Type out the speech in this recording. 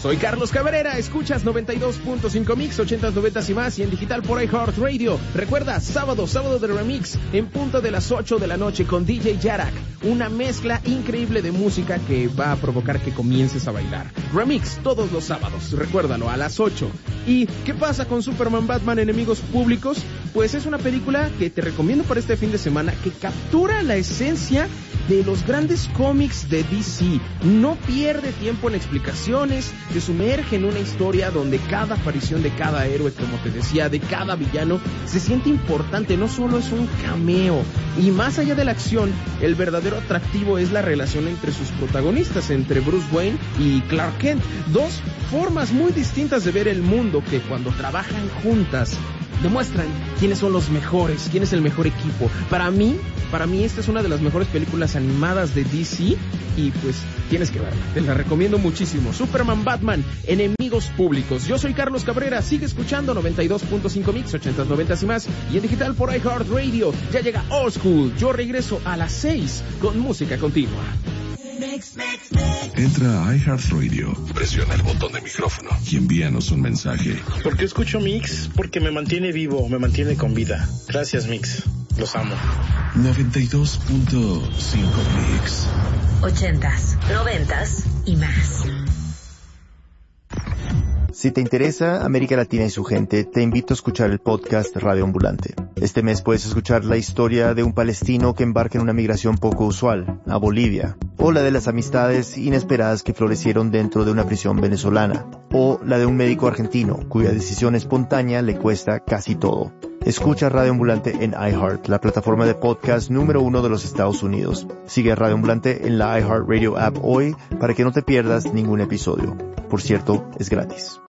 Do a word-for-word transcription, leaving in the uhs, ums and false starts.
Soy Carlos Cabrera, escuchas noventa y dos punto cinco Mix, ochentas, noventas y más, y en digital por iHeartRadio. Recuerda, sábado, sábado de remix, en punto de las ocho de la noche con D J Yarak. Una mezcla increíble de música que va a provocar que comiences a bailar. Remix todos los sábados, recuérdalo, a las ocho. ¿Y qué pasa con Superman Batman Enemigos Públicos? Pues es una película que te recomiendo para este fin de semana, que captura la esencia de los grandes cómics de D C. No pierde tiempo en explicaciones, te sumerge en una historia donde cada aparición de cada héroe, como te decía, de cada villano, se siente importante, no solo es un cameo. Y más allá de la acción, el verdadero atractivo es la relación entre sus protagonistas, entre Bruce Wayne y Clark Kent. Dos formas muy distintas de ver el mundo que cuando trabajan juntas demuestran quiénes son los mejores, quién es el mejor equipo. Para mí, para mí esta es una de las mejores películas animadas de D C y pues tienes que verla, te la recomiendo muchísimo. Superman Batman, Enemigos Públicos. Yo soy Carlos Cabrera, sigue escuchando noventa y dos punto cinco Mix, ochentas, noventas y más, y en digital por iHeartRadio. Ya llega Old School, yo regreso a las seis con música continua. Entra a iHeartRadio, presiona el botón de micrófono y envíanos un mensaje. ¿Por qué escucho Mix? Porque me mantiene vivo, me mantiene con vida. Gracias, Mix. Los amo. noventa y dos punto cinco Mix. Ochentas, noventas y más. Si te interesa América Latina y su gente, te invito a escuchar el podcast Radio Ambulante. Este mes puedes escuchar la historia de un palestino que embarca en una migración poco usual, a Bolivia, o la de las amistades inesperadas que florecieron dentro de una prisión venezolana, o la de un médico argentino cuya decisión espontánea le cuesta casi todo. Escucha Radio Ambulante en iHeart, la plataforma de podcast número uno de los Estados Unidos. Sigue a Radio Ambulante en la iHeartRadio app hoy para que no te pierdas ningún episodio. Por cierto, es gratis.